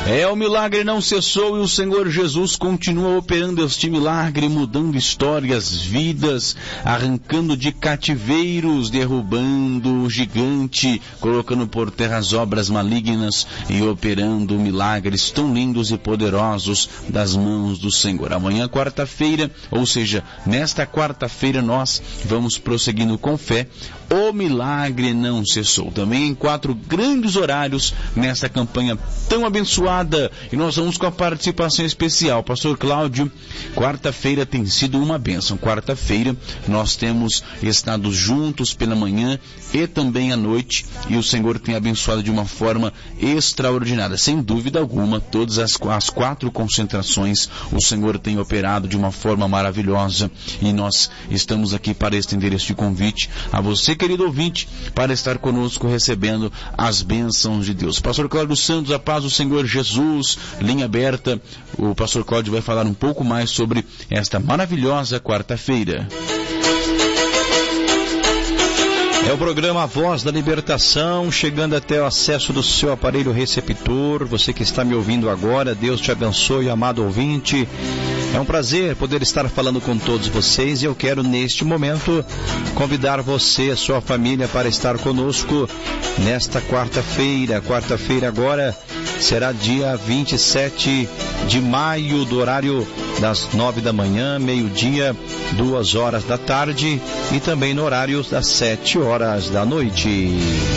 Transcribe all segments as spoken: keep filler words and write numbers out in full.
É, o milagre não cessou e o Senhor Jesus continua operando este milagre, mudando histórias, vidas, arrancando de cativeiros, derrubando o gigante, colocando por terra as obras malignas e operando milagres tão lindos e poderosos das mãos do Senhor. Amanhã, quarta-feira, ou seja, nesta quarta-feira nós vamos prosseguindo com fé. O milagre não cessou. Também em quatro grandes horários nesta campanha tão abençoada. E nós vamos com a participação especial. Pastor Cláudio, quarta-feira tem sido uma bênção. Quarta-feira nós temos estado juntos pela manhã e também à noite. E o Senhor tem abençoado de uma forma extraordinária. Sem dúvida alguma, todas as, as quatro concentrações o Senhor tem operado de uma forma maravilhosa. E nós estamos aqui para estender este convite a você, querido ouvinte, para estar conosco recebendo as bênçãos de Deus. Pastor Cláudio Santos, a paz do Senhor Jesus, linha aberta. O pastor Cláudio vai falar um pouco mais sobre esta maravilhosa quarta-feira. É o programa Voz da Libertação, chegando até o acesso do seu aparelho receptor. Você que está me ouvindo agora, Deus te abençoe, amado ouvinte. É um prazer poder estar falando com todos vocês e eu quero neste momento convidar você, a sua família, para estar conosco nesta quarta-feira. Quarta-feira agora será dia vinte e sete de maio, do horário das nove da manhã, meio-dia, duas horas da tarde e também no horário das sete horas da noite.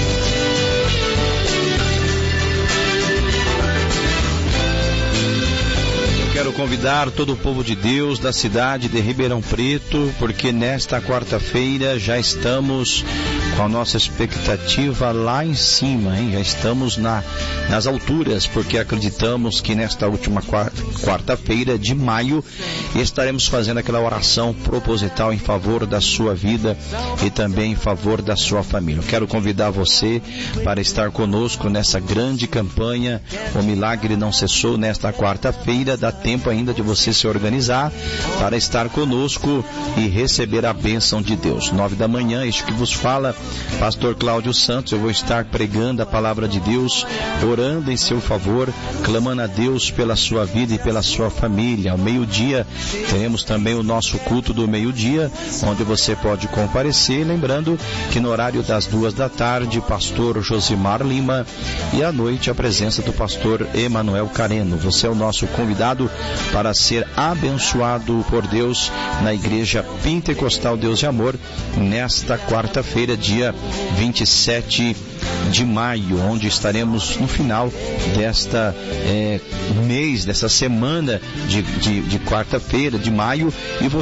Quero convidar todo o povo de Deus da cidade de Ribeirão Preto, porque nesta quarta-feira já estamos com a nossa expectativa lá em cima, hein? Já estamos na, nas alturas, porque acreditamos que nesta última quarta-feira de maio estaremos fazendo aquela oração proposital em favor da sua vida e também em favor da sua família. Eu quero convidar você para estar conosco nessa grande campanha. O milagre não cessou nesta quarta-feira. Dá tempo ainda de você se organizar para estar conosco e receber a bênção de Deus. Nove da manhã, este que vos fala, Pastor Cláudio Santos. Eu vou estar pregando a palavra de Deus, orando em seu favor, clamando a Deus pela sua vida e pela sua família. Ao meio-dia teremos também o nosso culto do meio-dia, onde você pode comparecer, lembrando que no horário das duas da tarde, pastor Josimar Lima, e à noite a presença do pastor Emanuel Careno. Você é o nosso convidado para ser abençoado por Deus na Igreja Pentecostal Deus de Amor nesta quarta-feira, dia vinte e sete de maio, onde estaremos no final desta é, mês, dessa semana de, de, de quarta-feira de maio, e você